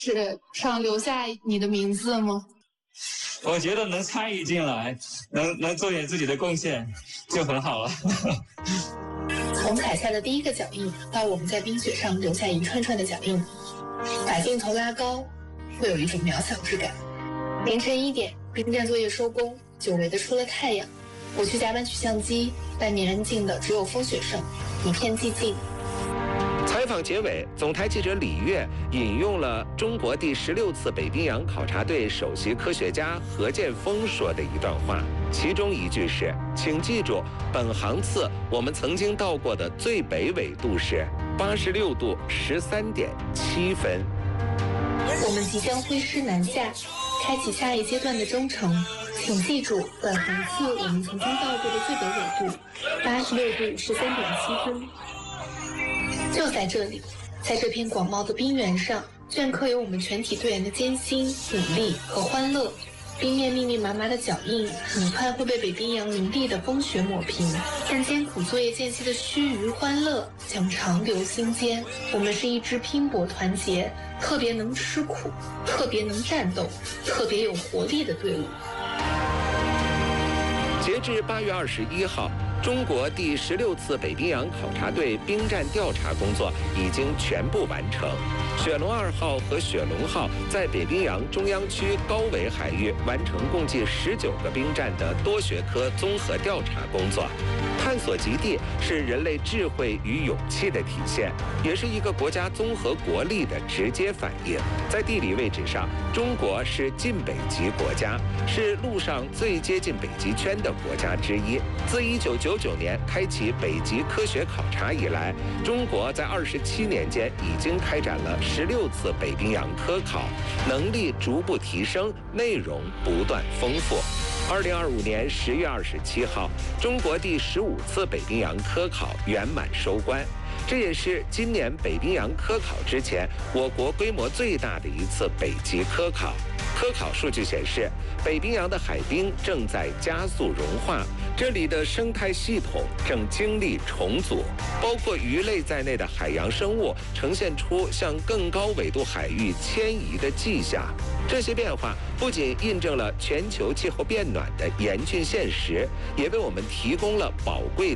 纸上留下你的名字吗？ 我觉得能参与进来，能做点自己的贡献，就很好了。 从踩下的第一个脚印到我们在冰雪上留下一串串的脚印，把镜头拉高，会有一种渺小之感。凌晨1点，冰站作业收工，久违的出了太阳。我去甲板取相机，外面安静的只有风雪声，一片寂静。 采访结尾，总台记者李悦引用了中国第16次北冰洋考察队首席科学家何建锋说的一段话，其中一句是：“请记住，本航次我们曾经到过的最北纬度是86度13.7分。” 我们即将挥师南下，开启下一阶段的征程。请记住，本航次我们曾经到过的最北纬度86度13.7分。就在这里，在这片广袤的冰原上，镌刻有我们全体队员的艰辛、努力和欢乐。冰面密密麻麻的脚印，很快会被北冰洋凝厉的风雪抹平，但艰苦作业间隙的须臾欢乐将长留心间。我们是一支拼搏团结、特别能吃苦、特别能战斗、特别有活力的队伍。 截至8月21号，中国第16次北冰洋考察队冰站调查工作已经全部完成。雪龙2号和雪龙号在北冰洋中央区高纬海域完成共计19个冰站的多学科综合调查工作。探索极地是人类智慧与勇气的体现，也是一个国家综合国力的直接反应。在地理位置上，中国是近北极国家，是陆上最接近北极圈的国家之一。自1999年开启北极科学考察以来，中国在27年间已经开展了16次北冰洋科考，能力逐步提升，内容不断丰富。2025年10月27号，中国第15次北冰洋科考圆满收官。这也是今年北冰洋科考之前，我国规模最大的一次北极科考。科考数据显示，北冰洋的海冰正在加速融化，这里的生态系统正经历重组，包括鱼类在内的海洋生物呈现出向更高纬度海域迁移的迹象。这些变化不仅印证了全球气候变暖的严峻现实，也为我们提供了宝贵